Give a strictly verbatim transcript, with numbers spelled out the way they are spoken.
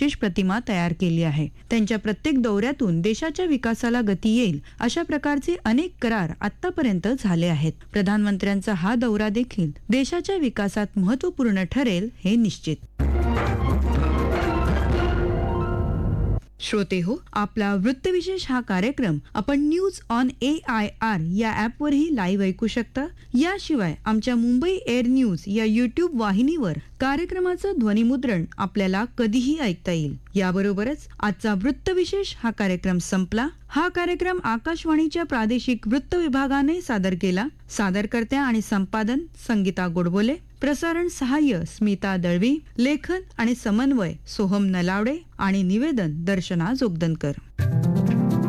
विशेष प्रतिमा तयार केली आहे. त्यांच्या प्रत्येक दौऱ्यातून देशाच्या विकासाला गती येईल अशा प्रकारचे अनेक करार आतापर्यंत झाले आहेत. प्रधानमंत्र्यांचा हा दौरा देखील देशाच्या विकासात महत्त्वपूर्ण ठरेल हे निश्चित. श्रोते हो, आपला वृत्तविशेष हा कार्यक्रम आपण news on A I R या ऍपवरही लाईव्ह ऐकू शकता. याशिवाय आमच्या मुंबई एअर न्यूज या युट्यूब वाहिनीवर कार्यक्रमाचं ध्वनिमुद्रण आपल्याला कधीही ऐकता येईल. याबरोबरच आजचा वृत्तविशेष हा कार्यक्रम संपला. हा कार्यक्रम आकाशवाणीच्या प्रादेशिक वृत्त विभागाने सादर केला. सादरकर्त्या आणि संपादन संगीता गोडबोले, प्रसारण सहाय्य स्मिता दळवी, लेखन आणि समन्वय सोहम नलावडे आणि निवेदन दर्शना जोगदनकर.